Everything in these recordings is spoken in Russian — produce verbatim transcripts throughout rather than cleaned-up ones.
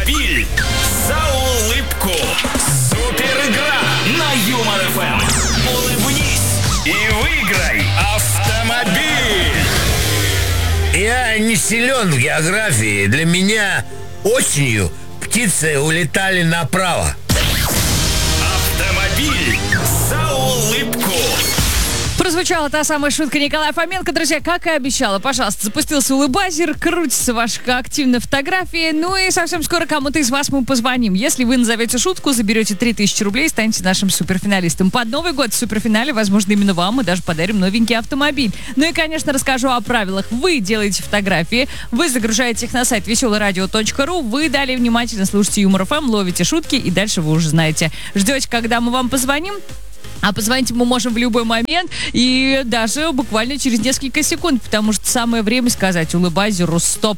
Автомобиль за улыбку. За улыбку. Супер игра на Юмор эф эм. Улыбнись и выиграй автомобиль. Я не силен в географии. Для меня осенью птицы улетали направо. Автомобиль за улыбку. Прозвучала та самая шутка Николая Фоменко. Друзья, как и обещала, пожалуйста, запустился улыбайзер, крутится ваша активная фотография. Ну и совсем скоро кому-то из вас мы позвоним. Если вы назовете шутку, заберете три тысячи рублей и станете нашим суперфиналистом. Под Новый год в суперфинале, возможно, именно вам мы даже подарим новенький автомобиль. Ну и, конечно, расскажу о правилах. Вы делаете фотографии, вы загружаете их на сайт веселое радио точка ру, вы далее внимательно слушаете Юмор эф эм, ловите шутки и дальше вы уже знаете. Ждете, когда мы вам позвоним? А позвонить мы можем в любой момент и даже буквально через несколько секунд, потому что самое время сказать улыбайзеру стоп.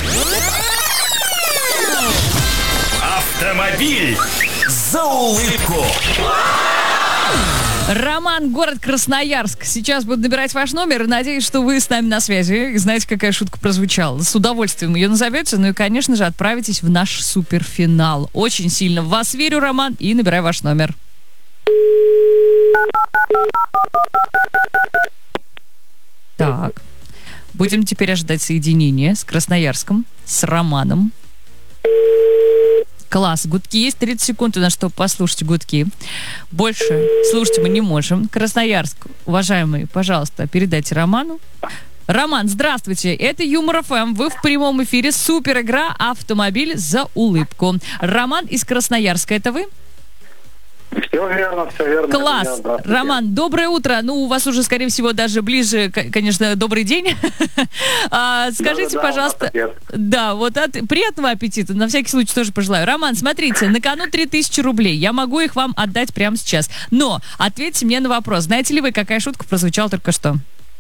Автомобиль за улыбку. Роман, город Красноярск. Сейчас буду набирать ваш номер и надеюсь, что вы с нами на связи. И знаете, какая шутка прозвучала. С удовольствием ее назовете, ну и, конечно же, отправитесь в наш суперфинал. Очень сильно в вас верю, Роман, и набираю ваш номер. Так, будем теперь ожидать соединения с Красноярском, с Романом. Класс, гудки есть, тридцать секунд у нас, чтобы послушать гудки. Больше слушать мы не можем. Красноярск, уважаемый, пожалуйста, передайте Роману. Роман, здравствуйте, это Юмор эф эм, вы в прямом эфире, супер игра «Автомобиль за улыбку». Роман из Красноярска, это вы? Все верно, все верно. Класс. Роман, доброе утро. Ну, у вас уже, скорее всего, даже ближе, конечно, добрый день. а, скажите, да, да, пожалуйста... Да, вот от... приятного аппетита. На всякий случай тоже пожелаю. Роман, смотрите, на кону три тысячи рублей. Я могу их вам отдать прямо сейчас. Но ответьте мне на вопрос. Знаете ли вы, какая шутка прозвучала только что?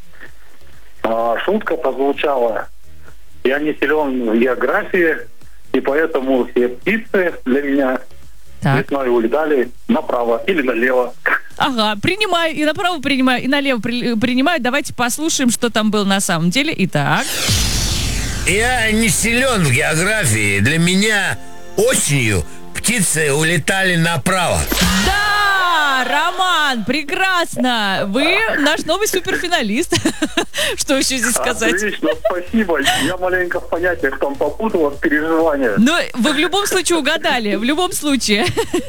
А, шутка прозвучала. Я не силен в географии, и поэтому все птицы для меня... весной улетали направо или налево. Ага, принимаю, и направо принимаю, и налево при, принимаю. Давайте послушаем, что там было на самом деле. Итак. Я не силен в географии. Для меня осенью птицы улетали направо. Да, Роман, прекрасно. Вы наш новый суперфиналист. Что еще здесь сказать? Отлично, спасибо. Я маленько в понятиях там попутал от переживания. Но вы в любом случае угадали. В любом случае.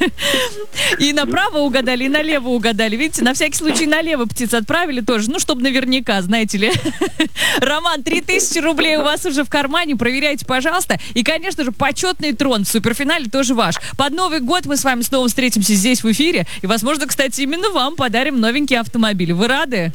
И направо угадали, и налево угадали. Видите, на всякий случай налево птиц отправили тоже. Ну, чтобы наверняка, знаете ли. Роман, три тысячи рублей у вас уже в кармане. Проверяйте, пожалуйста. И, конечно же, почетный трон в суперфинале тоже ваш. Под Новый год мы с вами снова встретимся здесь в эфире. И, возможно, кстати, именно вам подарим новенький автомобиль. Вы рады?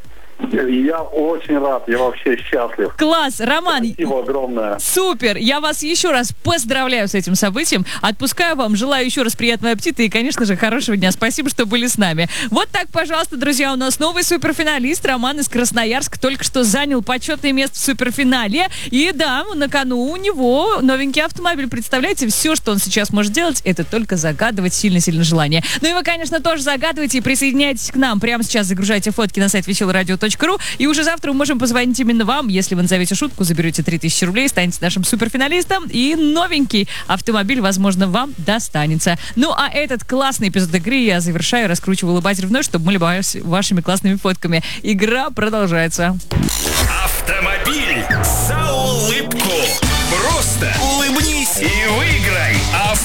Я очень рад, я вообще счастлив. Класс, Роман. Спасибо огромное. Супер, я вас еще раз поздравляю с этим событием. Отпускаю вам, желаю еще раз приятного аппетита и, конечно же, хорошего дня. Спасибо, что были с нами. Вот так, пожалуйста, друзья, у нас новый суперфиналист Роман из Красноярска только что занял почетное место в суперфинале. И да, на кону у него новенький автомобиль. Представляете, все, что он сейчас может делать, это только загадывать сильно-сильно желание. Ну и вы, конечно, тоже загадывайте и присоединяйтесь к нам. Прямо сейчас загружайте фотки на сайт веселое радио точка ру. И уже завтра мы можем позвонить именно вам. Если вы назовете шутку, заберете три тысячи рублей, станете нашим суперфиналистом, и новенький автомобиль, возможно, вам достанется. Ну, а этот классный эпизод игры я завершаю, раскручиваю улыбатель вновь, чтобы мы любовались вашими классными фотками. Игра продолжается. Автомобиль за улыбку. Просто улыбнись и выиграй автомобиль.